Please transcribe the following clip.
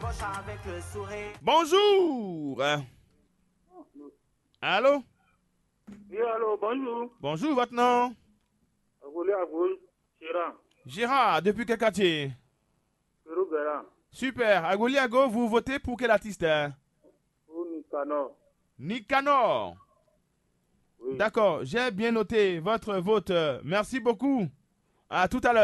Bonjour. Allô? Oui, allô, bonjour. Bonjour, votre nom? Agouli, Gérard, Gérard, depuis quel quartier? Pérougara, Super. Agoliago, vous votez pour quel artiste? ou Nicanor. Nicanor. Oui. D'accord, j'ai bien noté votre vote. Merci beaucoup. À tout à l'heure.